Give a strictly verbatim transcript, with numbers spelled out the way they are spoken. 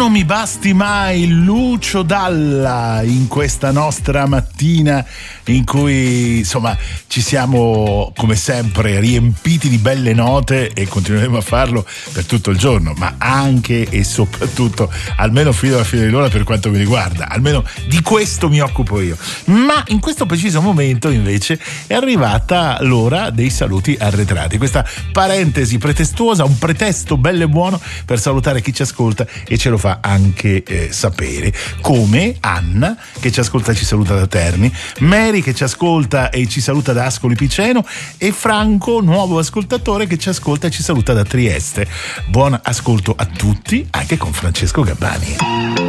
non mi basti mai, Lucio Dalla, in questa nostra mattina in cui insomma ci siamo come sempre riempiti di belle note e continueremo a farlo per tutto il giorno, ma anche e soprattutto almeno fino alla fine dell'ora per quanto mi riguarda, almeno di questo mi occupo io. Ma in questo preciso momento invece è arrivata l'ora dei saluti arretrati, questa parentesi pretestuosa, un pretesto bello e buono per salutare chi ci ascolta e ce lo fa anche eh, sapere, come Anna che ci ascolta e ci saluta da Terni, Mary che ci ascolta e ci saluta da Ascoli Piceno e Franco, nuovo ascoltatore, che ci ascolta e ci saluta da Trieste. Buon ascolto a tutti, anche con Francesco Gabbani.